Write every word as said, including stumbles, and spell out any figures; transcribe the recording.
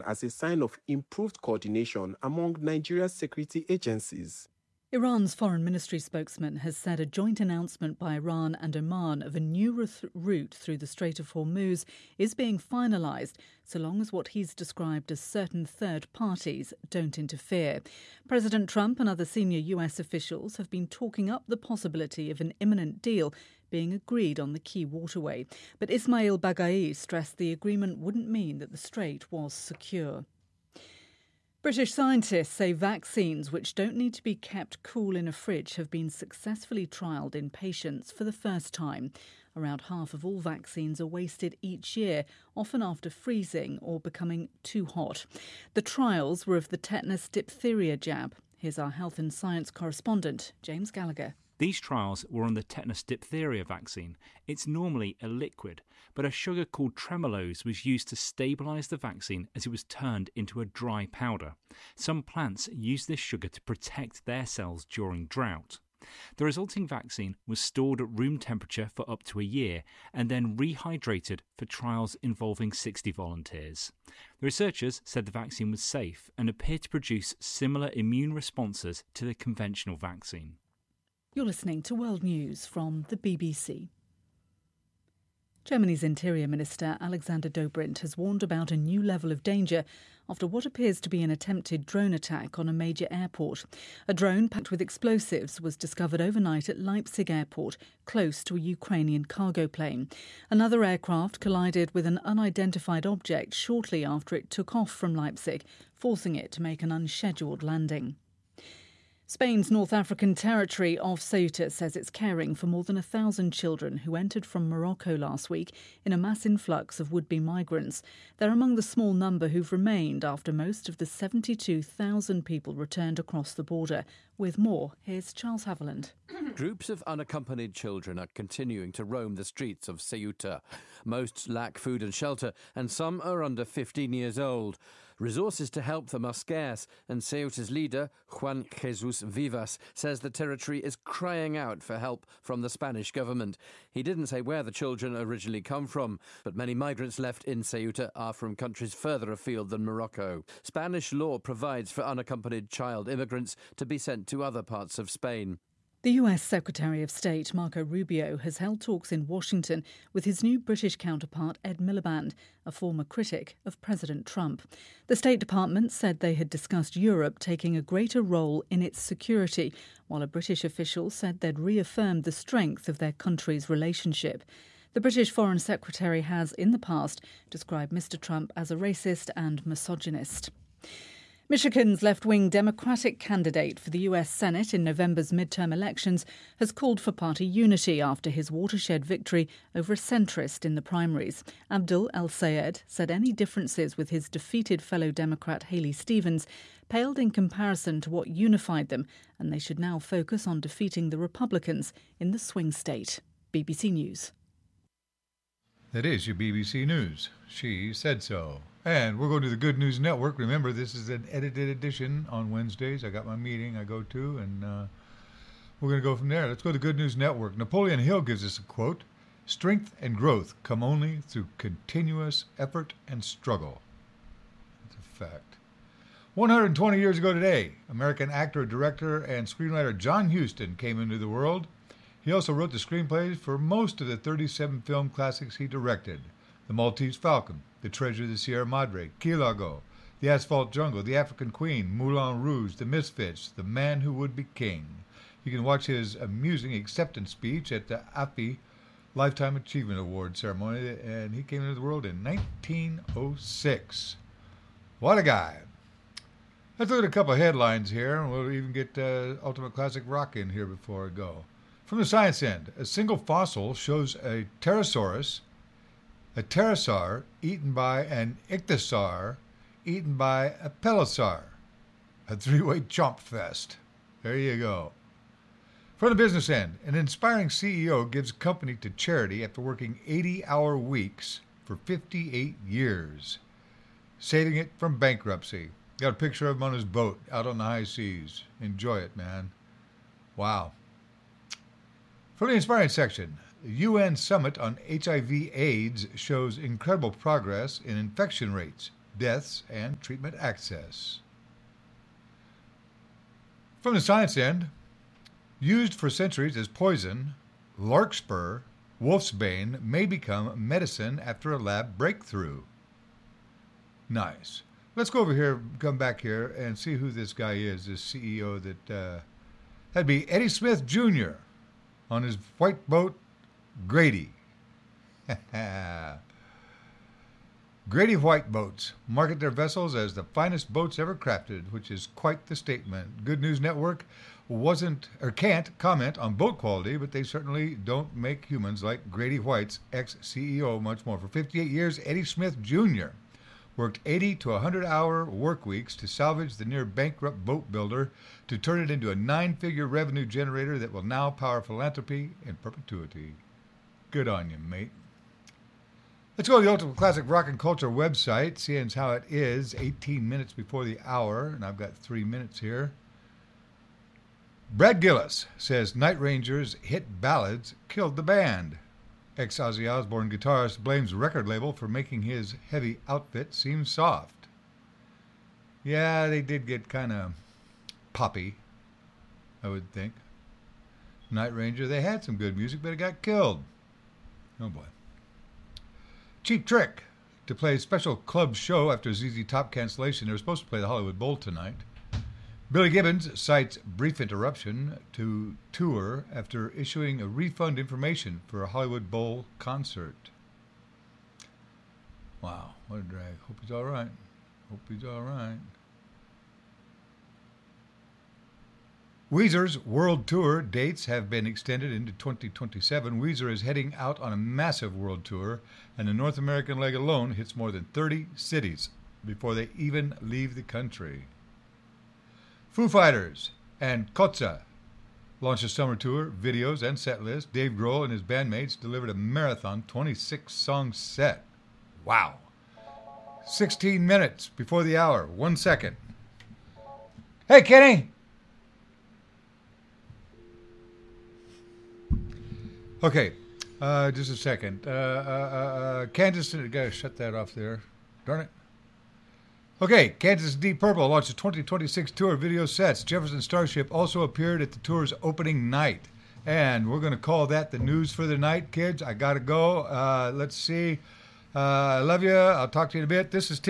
as a sign of improved coordination among Nigeria's security agencies. Iran's foreign ministry spokesman has said a joint announcement by Iran and Oman of a new route through the Strait of Hormuz is being finalised, so long as what he's described as certain third parties don't interfere. President Trump and other senior U S officials have been talking up the possibility of an imminent deal being agreed on the key waterway. But Ismail Baghai stressed the agreement wouldn't mean that the strait was secure. British scientists say vaccines which don't need to be kept cool in a fridge have been successfully trialled in patients for the first time. Around half of all vaccines are wasted each year, often after freezing or becoming too hot. The trials were of the tetanus diphtheria jab. Here's our health and science correspondent, James Gallagher. These trials were on the tetanus diphtheria vaccine. It's normally a liquid, but a sugar called tremulose was used to stabilise the vaccine as it was turned into a dry powder. Some plants use this sugar to protect their cells during drought. The resulting vaccine was stored at room temperature for up to a year and then rehydrated for trials involving sixty volunteers. The researchers said the vaccine was safe and appeared to produce similar immune responses to the conventional vaccine. You're listening to World News from the B B C. Germany's Interior Minister Alexander Dobrindt has warned about a new level of danger after what appears to be an attempted drone attack on a major airport. A drone packed with explosives was discovered overnight at Leipzig Airport, close to a Ukrainian cargo plane. Another aircraft collided with an unidentified object shortly after it took off from Leipzig, forcing it to make an unscheduled landing. Spain's North African territory of Ceuta says it's caring for more than a thousand children who entered from Morocco last week in a mass influx of would-be migrants. They're among the small number who've remained after most of the seventy-two thousand people returned across the border. With more, here's Charles Haviland. Groups of unaccompanied children are continuing to roam the streets of Ceuta. Most lack food and shelter, and some are under fifteen years old. Resources to help them are scarce, and Ceuta's leader, Juan Jesus Vivas, says the territory is crying out for help from the Spanish government. He didn't say where the children originally come from, but many migrants left in Ceuta are from countries further afield than Morocco. Spanish law provides for unaccompanied child immigrants to be sent to other parts of Spain. The U S Secretary of State Marco Rubio has held talks in Washington with his new British counterpart Ed Miliband, a former critic of President Trump. The State Department said they had discussed Europe taking a greater role in its security, while a British official said they'd reaffirmed the strength of their country's relationship. The British Foreign Secretary has, in the past, described Mister Trump as a racist and misogynist. Michigan's left-wing Democratic candidate for the U S Senate in November's midterm elections has called for party unity after his watershed victory over a centrist in the primaries. Abdul El-Sayed said any differences with his defeated fellow Democrat Haley Stevens paled in comparison to what unified them, and they should now focus on defeating the Republicans in the swing state. B B C News. That is your B B C News. She said so. And we're going to the Good News Network. Remember, this is an edited edition on Wednesdays. I got my meeting I go to, and uh, we're going to go from there. Let's go to the Good News Network. Napoleon Hill gives us a quote: "Strength and growth come only through continuous effort and struggle." That's a fact. one hundred twenty years ago today, American actor, director, and screenwriter John Huston came into the world. He also wrote the screenplays for most of the thirty-seven film classics he directed: The Maltese Falcon, The Treasure of the Sierra Madre, Key Largo, The Asphalt Jungle, The African Queen, Moulin Rouge, The Misfits, The Man Who Would Be King. You can watch his amusing acceptance speech at the A F I Lifetime Achievement Award ceremony, and he came into the world in nineteen oh six. What a guy. Let's look at a couple of headlines here, and we'll even get uh, Ultimate Classic Rock in here before I go. From the science end, a single fossil shows a pterosaurus, a pterosaur eaten by an ichthyosaur, eaten by a pelosaur. A three-way chomp fest. There you go. From the business end, an inspiring C E O gives company to charity after working eighty-hour weeks for fifty-eight years, saving it from bankruptcy. Got a picture of him on his boat out on the high seas. Enjoy it, man. Wow. From the inspiring section, the U N Summit on H I V AIDS shows incredible progress in infection rates. deaths, and treatment access. From the science end, used for centuries as poison, larkspur, wolfsbane may become medicine after a lab breakthrough. Nice. Let's go over here, come back here, and see who this guy is, this C E O that, uh, that'd be Eddie Smith Junior on his white boat, Grady. Grady White Boats market their vessels as the finest boats ever crafted, which is quite the statement. Good News Network wasn't or can't comment on boat quality, but they certainly don't make humans like Grady White's ex-C E O much more. For fifty-eight years, Eddie Smith Junior worked eighty to one hundred hour work weeks to salvage the near-bankrupt boat builder to turn it into a nine-figure revenue generator that will now power philanthropy in perpetuity. Good on you, mate. Let's go to the Ultimate Classic Rock and Culture website, seeing how it is, eighteen minutes before the hour, and I've got three minutes here. Brad Gillis says Night Ranger's hit ballads killed the band. Ex-Ozzy Osbourne guitarist blames record label for making his heavy outfit seem soft. Yeah, they did get kind of poppy, I would think. Night Ranger, they had some good music, but it got killed. Oh boy. Cheap Trick to play a special club show after Z Z Top cancellation. They were supposed to play the Hollywood Bowl tonight. Billy Gibbons cites brief interruption to tour after issuing a refund information for a Hollywood Bowl concert. Wow, what a drag. Hope he's all right. Hope he's all right. Weezer's world tour dates have been extended into twenty twenty-seven. Weezer is heading out on a massive world tour, and the North American leg alone hits more than thirty cities before they even leave the country. Foo Fighters and Kotze launched a summer tour, videos, and set list. Dave Grohl and his bandmates delivered a marathon twenty-six song set. Wow. sixteen minutes before the hour. One second. Hey, Kenny. Okay, uh, just a second. Uh, uh, uh, Kansas, I gotta shut that off there. Darn it. Okay, Kansas Deep Purple launched a twenty twenty-six tour video sets. Jefferson Starship also appeared at the tour's opening night. And we're going to call that the news for the night, kids. I got to go. Uh, let's see. Uh, I love you. I'll talk to you in a bit. This is Tim.